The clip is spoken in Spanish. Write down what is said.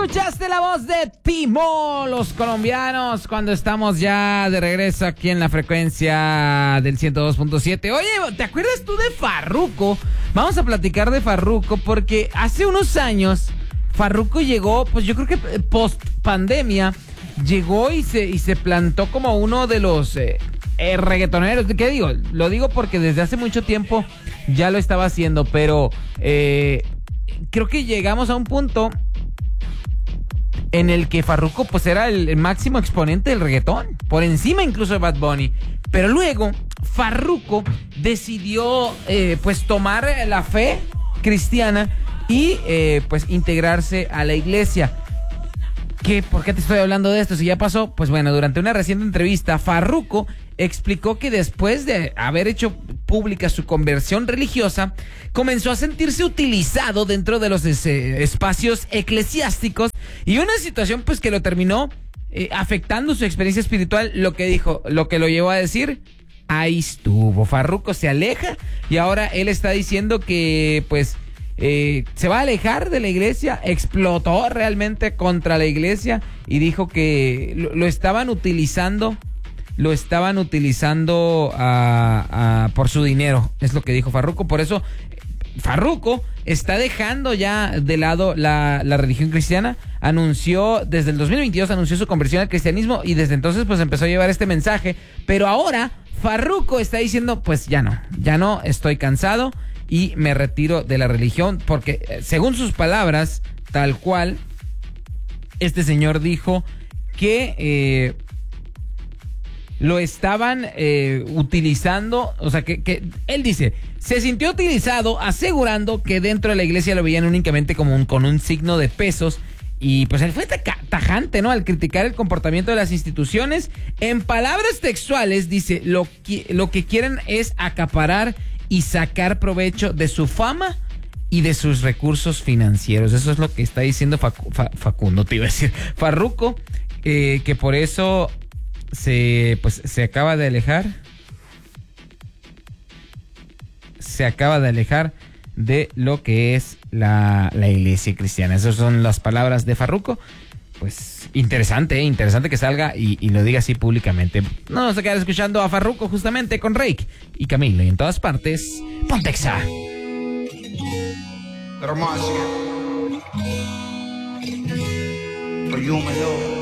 Escuchaste la voz de Timo, los colombianos, cuando estamos ya de regreso aquí en la frecuencia del 102.7. Oye, ¿te acuerdas tú de Farruko? Vamos a platicar de Farruko porque hace unos años Farruko llegó, pues yo creo que post pandemia, llegó y se plantó como uno de los reggaetoneros. ¿Qué digo? Lo digo porque desde hace mucho tiempo ya lo estaba haciendo, pero creo que llegamos a un punto en el que Farruko pues era el máximo exponente del reggaetón, por encima incluso de Bad Bunny. Pero luego Farruko decidió pues tomar la fe cristiana y pues integrarse a la iglesia. ¿Por qué te estoy hablando de esto? Si ya pasó, pues bueno, durante una reciente entrevista, Farruko explicó que después de haber hecho pública su conversión religiosa, comenzó a sentirse utilizado dentro de los espacios eclesiásticos y una situación pues que lo terminó afectando su experiencia espiritual. Lo que lo llevó a decir, ahí estuvo. Farruko se aleja y ahora él está diciendo que pues se va a alejar de la iglesia. Explotó realmente contra la iglesia y dijo que lo estaban utilizando por su dinero, es lo que dijo Farruko. Por eso Farruko está dejando ya de lado la religión cristiana. Desde el 2022 anunció su conversión al cristianismo y desde entonces pues empezó a llevar este mensaje. Pero ahora Farruko está diciendo, pues ya no, estoy cansado y me retiro de la religión, porque según sus palabras, tal cual, este señor dijo que lo estaban utilizando, o sea, que él dice, se sintió utilizado, asegurando que dentro de la iglesia lo veían únicamente como con un signo de pesos. Y pues él fue tajante, ¿no?, al criticar el comportamiento de las instituciones. En palabras textuales dice, lo que quieren es acaparar y sacar provecho de su fama y de sus recursos financieros. Eso es lo que está diciendo Facundo, te iba a decir, Farruko, que por eso se acaba de alejar. Se acaba de alejar de lo que es la iglesia cristiana. Esas son las palabras de Farruko. Pues interesante que salga y lo diga así públicamente. No vamos a quedar escuchando a Farruko justamente con Rake y Camilo, y en todas partes, Pontexa. Громадське. Прийомило.